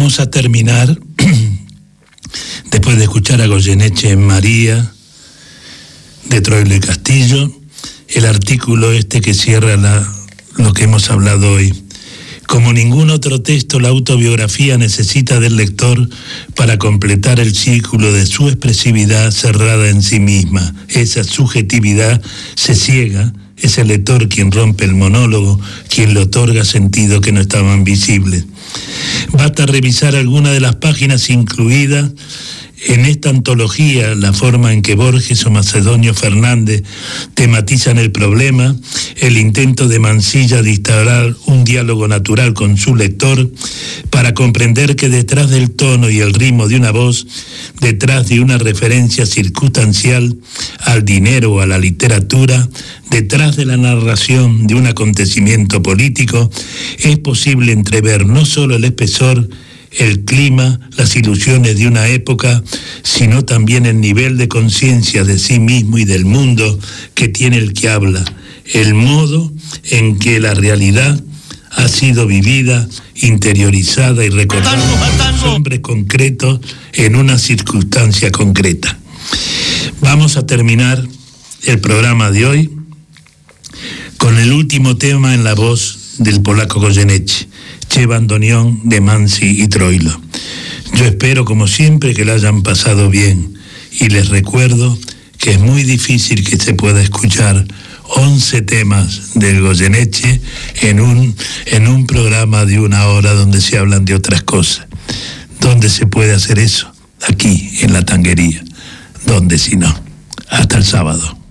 Vamos a terminar, después de escuchar a Goyeneche en María, de Troilo y Castillo, el artículo que cierra lo que hemos hablado hoy. Como ningún otro texto, la autobiografía necesita del lector para completar el círculo de su expresividad cerrada en sí misma. Esa subjetividad se ciega, es el lector quien rompe el monólogo, quien le otorga sentido que no estaban visibles. Basta revisar alguna de las páginas incluidas en esta antología, la forma en que Borges o Macedonio Fernández tematizan el problema, el intento de Mansilla de instaurar un diálogo natural con su lector, para comprender que detrás del tono y el ritmo de una voz, detrás de una referencia circunstancial al dinero o a la literatura, detrás de la narración de un acontecimiento político, es posible entrever no solo el espesor, el clima, las ilusiones de una época, sino también el nivel de conciencia de sí mismo y del mundo que tiene el que habla, el modo en que la realidad ha sido vivida, interiorizada y recordada por los hombres concretos en una circunstancia concreta. Vamos a terminar el programa de hoy con el último tema en la voz del polaco Goyeneche, Che bandoneón de Mansi y Troilo. Yo espero, como siempre, que la hayan pasado bien y les recuerdo que es muy difícil que se pueda escuchar 11 temas del Goyeneche en un programa de 1 hora donde se hablan de otras cosas. ¿Dónde se puede hacer eso? Aquí, en La Tanguería. ¿Dónde si no? Hasta el sábado.